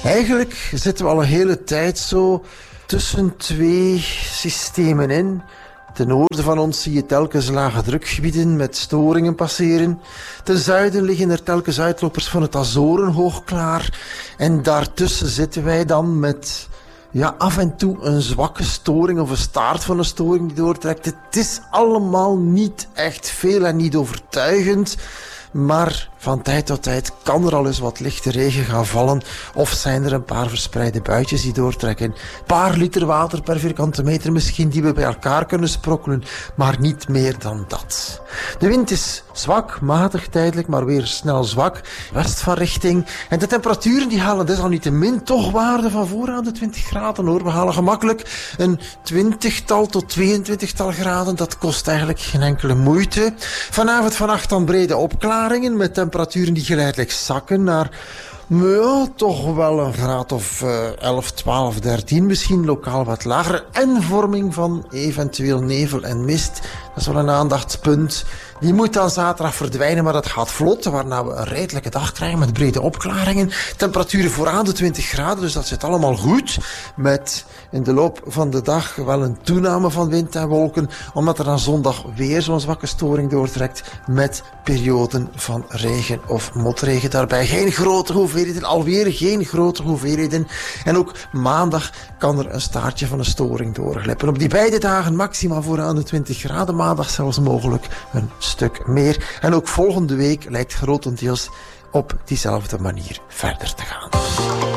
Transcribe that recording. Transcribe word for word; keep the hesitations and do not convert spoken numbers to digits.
Eigenlijk zitten we al een hele tijd zo tussen twee systemen in. Ten noorden van ons zie je telkens lage drukgebieden met storingen passeren. Ten zuiden liggen er telkens uitlopers van het Azorenhoog klaar. En daartussen zitten wij dan met ja, af en toe een zwakke storing of een staart van een storing die doortrekt. Het is allemaal niet echt veel en niet overtuigend. Maar van tijd tot tijd kan er al eens wat lichte regen gaan vallen. Of zijn er een paar verspreide buitjes die doortrekken. Een paar liter water per vierkante meter misschien die we bij elkaar kunnen sprokkelen. Maar niet meer dan dat. De wind is zwak, matig tijdelijk, maar weer snel zwak. West van richting. En de temperaturen die halen desalniettemin toch waarde van voor aan de twintig graden hoor. We halen gemakkelijk een twintigtal tot tweeëntwintigtal graden. Dat kost eigenlijk geen enkele moeite. Vanavond vannacht dan brede opklaringen met temperaturen die geleidelijk zakken naar ja, toch wel een graad of uh, elf, twaalf, dertien, misschien lokaal wat lager. En vorming van eventueel nevel en mist. Dat is wel een aandachtspunt. Die moet dan zaterdag verdwijnen, maar dat gaat vlot. Waarna we een redelijke dag krijgen met brede opklaringen. Temperaturen voor aan de twintig graden, dus dat zit allemaal goed. Met in de loop van de dag wel een toename van wind en wolken. Omdat er dan zondag weer zo'n zwakke storing doortrekt. Met perioden van regen of motregen daarbij. Geen grote hoeveelheden, alweer geen grote hoeveelheden. En ook maandag kan er een staartje van een storing doorglippen. Op die beide dagen maxima voor aan de twintig graden. Maandag zelfs mogelijk een stuk meer. En ook volgende week lijkt grotendeels op diezelfde manier verder te gaan.